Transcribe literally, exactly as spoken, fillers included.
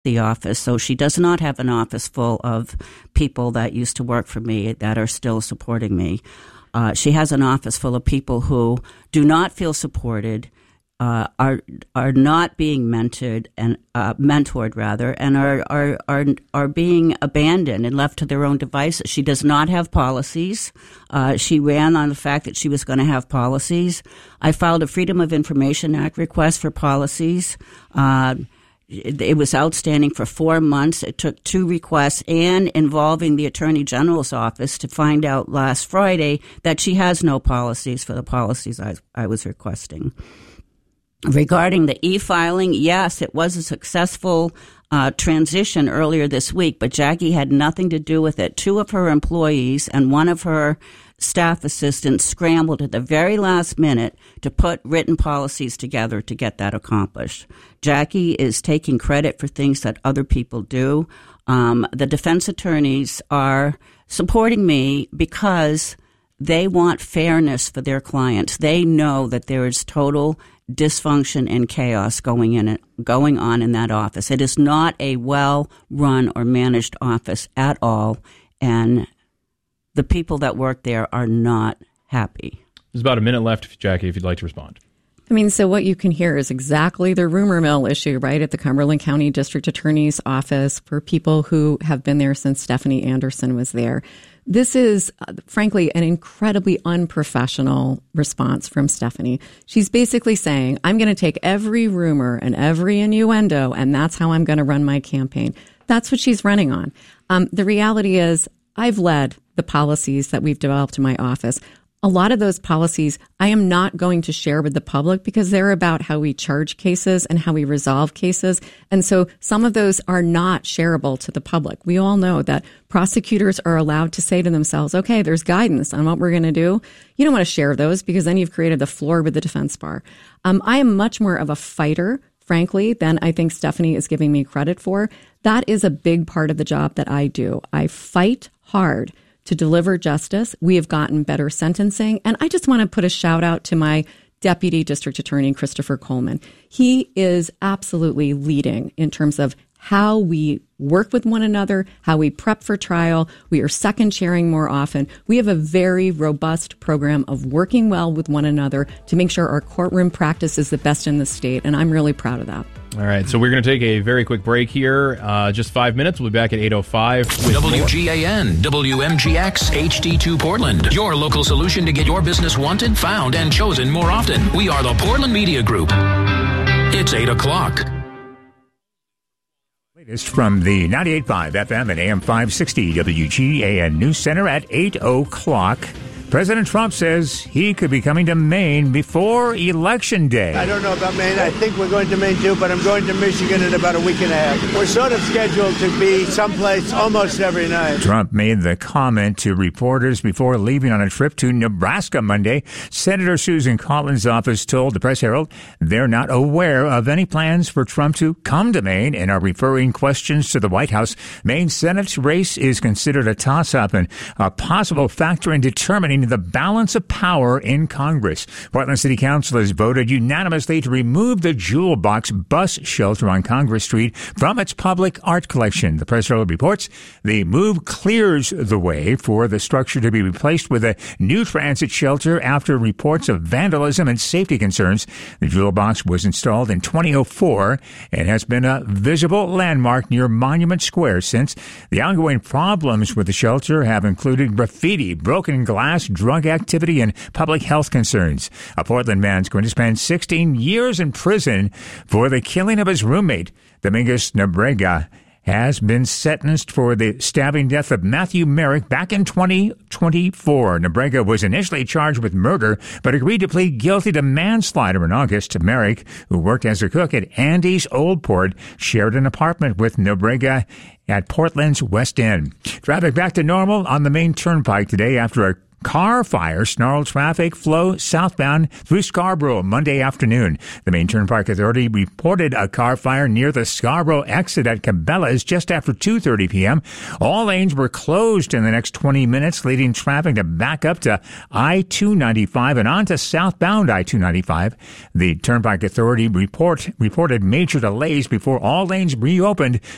the office. So she does not have an office full of people that used to work for me that are still supporting me. Uh, she has an office full of people who do not feel supported, uh, are are not being mentored and uh, mentored rather, and are are are are being abandoned and left to their own devices. She does not have policies. Uh, she ran on the fact that she was going to have policies. I filed a Freedom of Information Act request for policies. Uh, It was outstanding for four months. It took two requests and involving the Attorney General's office to find out last Friday that she has no policies for the policies I, I was requesting. Regarding the e-filing, yes, it was a successful uh, transition earlier this week, but Jackie had nothing to do with it. Two of her employees and one of her staff assistants scrambled at the very last minute to put written policies together to get that accomplished. Jackie is taking credit for things that other people do. Um, the defense attorneys are supporting me because they want fairness for their clients. They know that there is total dysfunction and chaos going in it, going on in that office. It is not a well-run or managed office at all, and the people that work there are not happy. There's about a minute left, Jackie, if you'd like to respond. I mean, so what you can hear is exactly the rumor mill issue, right, at the Cumberland County District Attorney's Office for people who have been there since Stephanie Anderson was there. This is, uh, frankly, an incredibly unprofessional response from Stephanie. She's basically saying, I'm going to take every rumor and every innuendo, and that's how I'm going to run my campaign. That's what she's running on. Um, the reality is, I've led the policies that we've developed in my office. A lot of those policies I am not going to share with the public because they're about how we charge cases and how we resolve cases. And so some of those are not shareable to the public. We all know that prosecutors are allowed to say to themselves, okay, there's guidance on what we're going to do. You don't want to share those because then you've created the floor with the defense bar. Um, I am much more of a fighter, frankly, than I think Stephanie is giving me credit for. That is a big part of the job that I do. I fight hard to deliver justice. We have gotten better sentencing. And I just want to put a shout out to my Deputy District Attorney, Christopher Coleman. He is absolutely leading in terms of how we work with one another, how we prep for trial. We are second chairing more often. We have a very robust program of working well with one another to make sure our courtroom practice is the best in the state. And I'm really proud of that. All right, so we're going to take a very quick break here. Uh, just five minutes. We'll be back at eight oh five. W G A N, W M G X, H D two Portland. Your local solution to get your business wanted, found, and chosen more often. We are the Portland Media Group. It's eight o'clock. Latest from the ninety-eight point five F M and A M five sixty W G A N News Center at eight o'clock. President Trump says he could be coming to Maine before Election Day. I don't know about Maine. I think we're going to Maine, too, but I'm going to Michigan in about a week and a half. We're sort of scheduled to be someplace almost every night. Trump made the comment to reporters before leaving on a trip to Nebraska Monday. Senator Susan Collins' office told the Press Herald they're not aware of any plans for Trump to come to Maine and are referring questions to the White House. Maine's Senate race is considered a toss-up and a possible factor in determining the balance of power in Congress. Portland City Council has voted unanimously to remove the Jewel Box bus shelter on Congress Street from its public art collection. The Press Herald reports the move clears the way for the structure to be replaced with a new transit shelter after reports of vandalism and safety concerns. The Jewel Box was installed in twenty oh four and has been a visible landmark near Monument Square since. The ongoing problems with the shelter have included graffiti, broken glass, drug activity, and public health concerns. A Portland man's going to spend sixteen years in prison for the killing of his roommate. Dominguez Nobrega has been sentenced for the stabbing death of Matthew Merrick back in twenty twenty-four. Nobrega was initially charged with murder, but agreed to plead guilty to manslaughter in August. Merrick, who worked as a cook at Andy's Old Port, shared an apartment with Nobrega at Portland's West End. Traffic back to normal on the main turnpike today after a car fire snarled traffic flow southbound through Scarborough Monday afternoon. The Maine Turnpike Authority reported a car fire near the Scarborough exit at Cabela's just after two thirty p.m. All lanes were closed in the next twenty minutes, leading traffic to back up to I two ninety-five and on to southbound I two ninety-five. The Turnpike Authority report reported major delays before all lanes reopened